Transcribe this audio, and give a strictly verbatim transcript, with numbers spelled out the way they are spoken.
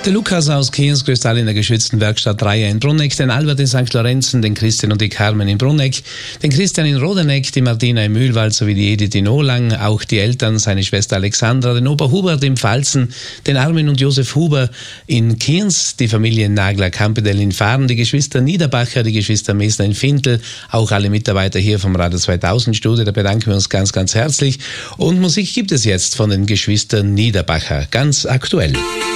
Der Lukas aus Kiens grüßt alle in der geschützten Werkstatt Dreier in Bruneck, den Albert in Sankt Lorenzen, den Christian und die Carmen in Bruneck, den Christian in Rodeneck, die Martina im Mühlwald sowie die Edith in Ohlang, auch die Eltern, seine Schwester Alexandra, den Opa Hubert im Pfalzen, den Armin und Josef Huber in Kiens, die Familie Nagler-Kampedel in Fahren, die Geschwister Niederbacher, die Geschwister Mesner in Fintel, auch alle Mitarbeiter hier vom Radio zweitausend Studio, da bedanken wir uns ganz, ganz herzlich. Und Musik gibt es jetzt von den Geschwistern Niederbacher, ganz aktuell.